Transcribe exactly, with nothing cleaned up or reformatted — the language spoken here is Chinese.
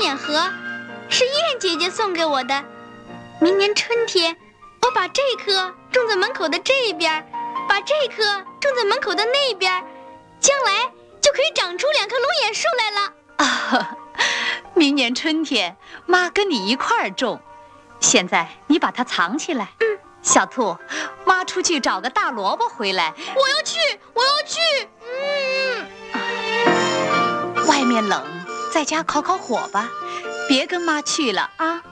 眼核，是燕姐姐送给我的。明年春天，我把这棵种在门口的这边，把这棵种在门口的那边，将来就可以长出两棵龙眼树来了。 啊，明年春天妈跟你一块儿种，现在你把它藏起来。 嗯， 小兔，妈出去找个大萝卜回来。 我要去，我要去。 嗯，外面冷，在家烤烤火吧，别跟妈去了啊。